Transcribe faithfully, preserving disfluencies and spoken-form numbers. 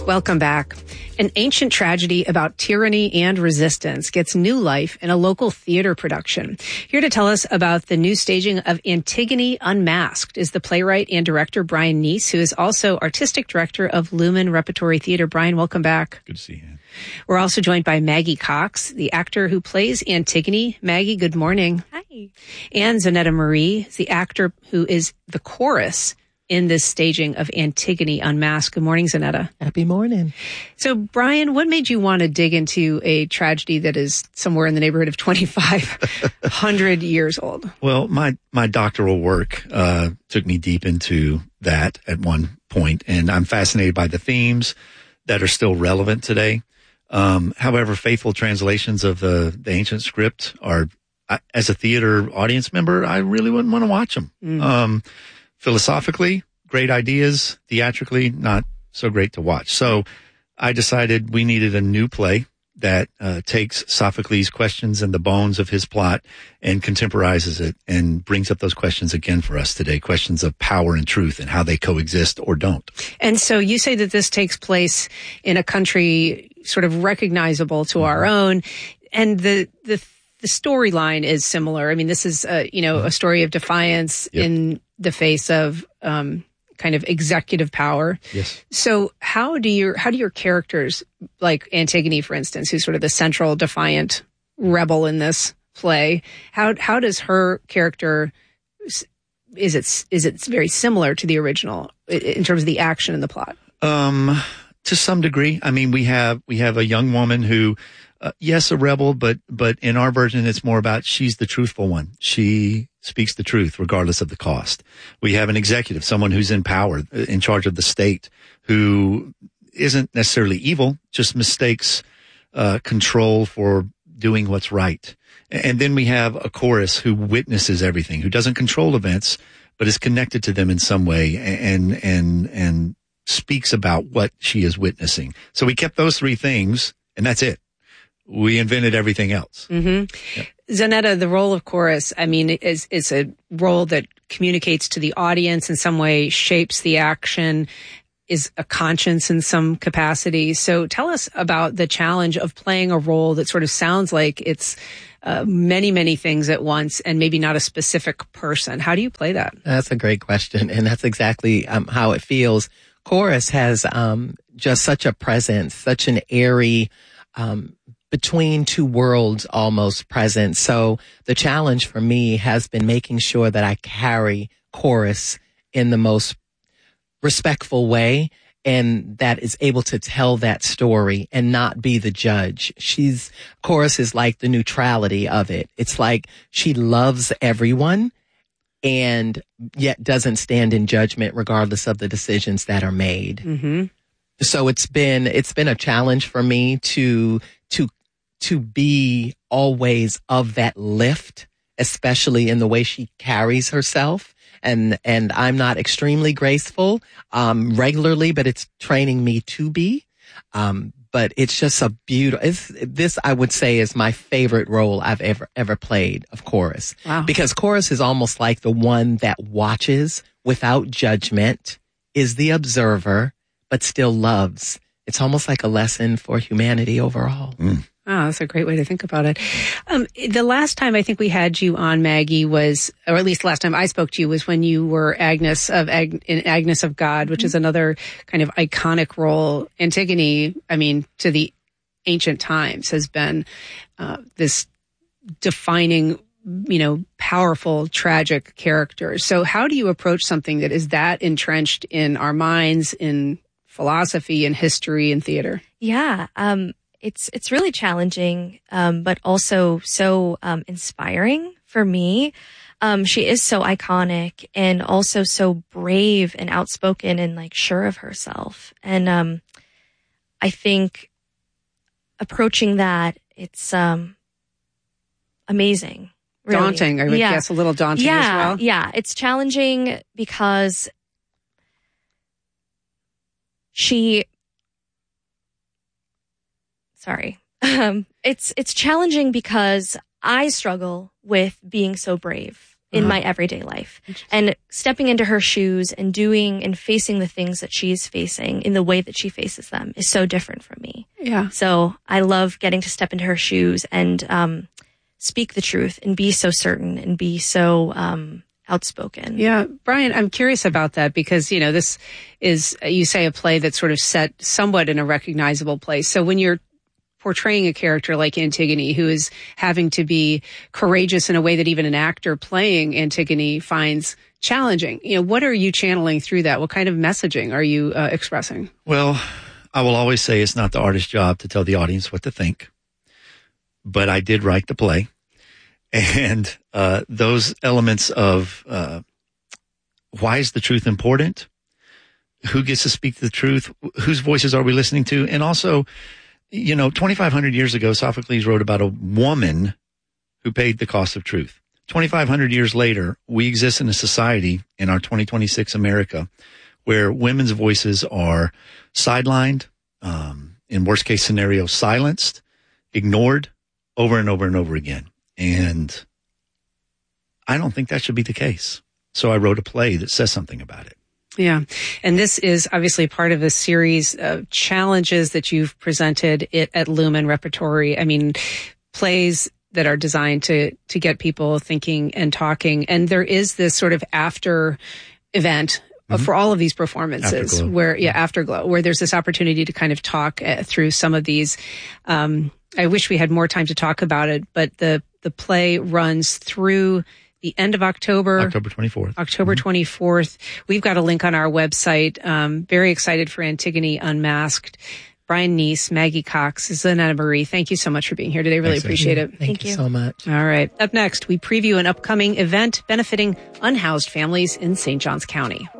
Welcome back. An ancient tragedy about tyranny and resistance gets new life in a local theater production. Here to tell us about the new staging of Antigone Unmasked is the playwright and director Brian Neese, who is also artistic director of Lumen Repertory Theater. Brian, welcome back. Good to see you. We're also joined by Maggie Cox, the actor who plays Antigone. Maggie, good morning. Hi. And Zanetta Marie, the actor who is the chorus in this staging of Antigone Unmasked. Good morning, Zanetta. Happy morning. So, Brian, what made you want to dig into a tragedy that is somewhere in the neighborhood of twenty-five hundred years old? Well, my, my doctoral work uh, took me deep into that at one point, and I'm fascinated by the themes that are still relevant today. Um, however, faithful translations of the, the ancient script are, I, as a theater audience member, I really wouldn't want to watch them. Mm. Um, philosophically, great ideas. Theatrically, not so great to watch. So I decided we needed a new play that uh, takes Sophocles' questions and the bones of his plot and contemporizes it and brings up those questions again for us today, questions of power and truth and how they coexist or don't. And so you say that this takes place in a country sort of recognizable to mm-hmm. our own, and the the the storyline is similar. I mean, this is a, you know, mm-hmm. a story of defiance yep. in the face of um kind of executive power. Yes. So how do your how do your characters, like Antigone, for instance, who's sort of the central defiant rebel in this play, how how does her character, is it is it very similar to the original in terms of the action and the plot? Um, to some degree. I mean, we have we have a young woman who, uh, yes, a rebel, but but in our version, it's more about she's the truthful one. She speaks the truth regardless of the cost. We have an executive, someone who's in power, in charge of the state, who isn't necessarily evil, just mistakes uh, control for doing what's right. And then we have a chorus who witnesses everything, who doesn't control events, but is connected to them in some way and and and speaks about what she is witnessing. So we kept those three things, and that's it. We invented everything else. Mm-hmm. Yep. Zanetta, the role of chorus, I mean, is is a role that communicates to the audience in some way, shapes the action, is a conscience in some capacity. So tell us about the challenge of playing a role that sort of sounds like it's uh, many, many things at once and maybe not a specific person. How do you play that? That's a great question, and that's exactly um, how it feels. Chorus has um, just such a presence, such an airy, um, between two worlds almost present. So the challenge for me has been making sure that I carry chorus in the most respectful way and that is able to tell that story and not be the judge. She's, chorus is like the neutrality of it. It's like she loves everyone and yet doesn't stand in judgment regardless of the decisions that are made. Mm-hmm. So it's been, it's been a challenge for me to, to, to be always of that lift, especially in the way she carries herself. And, and I'm not extremely graceful, um, regularly, but it's training me to be. Um, but it's just a beautiful, it's, this I would say is my favorite role I've ever, ever played of chorus. Wow. Because chorus is almost like the one that watches without judgment, is the observer, but still loves. It's almost like a lesson for humanity overall. Mm. Oh, that's a great way to think about it. Um, the last time I think we had you on, Maggie, was, or at least last time I spoke to you, was when you were Agnes of Ag- in Agnes of God, which mm-hmm. is another kind of iconic role. Antigone, I mean, to the ancient times, has been uh, this defining, you know, powerful, tragic character. So how do you approach something that is that entrenched in our minds, in philosophy and history and theater? Yeah, um, It's it's really challenging, um, but also so um, inspiring for me. Um, she is so iconic and also so brave and outspoken and like sure of herself. And um, I think approaching that, it's um, amazing. Really. Daunting, I would yeah. guess, a little daunting yeah, as well. Yeah, it's challenging because she... Sorry. Um, it's, it's challenging because I struggle with being so brave in Uh-huh. my everyday life. And stepping into her shoes and doing and facing the things that she's facing in the way that she faces them is so different from me. Yeah. So I love getting to step into her shoes and um, speak the truth and be so certain and be so um, outspoken. Yeah. Brian, I'm curious about that because, you know, this is, you say a play that's sort of set somewhat in a recognizable place. So when you're portraying a character like Antigone, who is having to be courageous in a way that even an actor playing Antigone finds challenging, you know, what are you channeling through that? What kind of messaging are you uh, expressing? Well, I will always say it's not the artist's job to tell the audience what to think, but I did write the play, and uh, those elements of uh, why is the truth important? Who gets to speak the truth? Whose voices are we listening to? And also, you know, twenty-five hundred years ago, Sophocles wrote about a woman who paid the cost of truth. twenty-five hundred years later, we exist in a society in our twenty twenty-six America where women's voices are sidelined, um, in worst case scenario, silenced, ignored over and over and over again. And I don't think that should be the case. So I wrote a play that says something about it. Yeah. And this is obviously part of a series of challenges that you've presented it at Lumen Repertory. I mean, plays that are designed to, to get people thinking and talking. And there is this sort of after event mm-hmm. for all of these performances Afterglow. where, yeah, Afterglow, where there's this opportunity to kind of talk uh, through some of these. Um, I wish we had more time to talk about it, but the, the play runs through the end of October. October twenty-fourth. October twenty-fourth. We've got a link on our website. Um, very excited for Antigone Unmasked. Brian Neese, Maggie Cox, Zanetta Marie, thank you so much for being here today. Really Thanks, appreciate it. Thank, Thank you you. so much. All right. Up next, we preview an upcoming event benefiting unhoused families in Saint Johns County.